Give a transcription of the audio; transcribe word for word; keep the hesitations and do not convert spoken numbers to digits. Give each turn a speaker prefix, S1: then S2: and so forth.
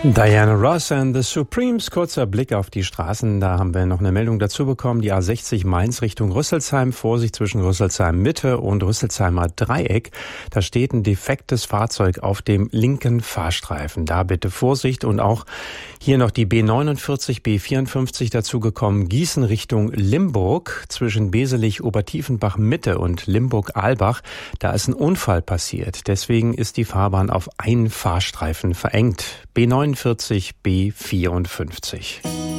S1: Diana Ross and the Supremes, kurzer Blick auf die Straßen. Da haben wir noch eine Meldung dazu bekommen. Die A sechzig Mainz Richtung Rüsselsheim. Vorsicht zwischen Rüsselsheim Mitte und Rüsselsheimer Dreieck. Da steht ein defektes Fahrzeug auf dem linken Fahrstreifen. Da bitte Vorsicht. Und auch hier noch die B neunundvierzig, B vierundfünfzig dazu gekommen. Gießen Richtung Limburg zwischen Beselich, Obertiefenbach Mitte und Limburg-Aalbach. Da ist ein Unfall passiert. Deswegen ist die Fahrbahn auf einen Fahrstreifen verengt. B neunundvierzig, B vierundfünfzig.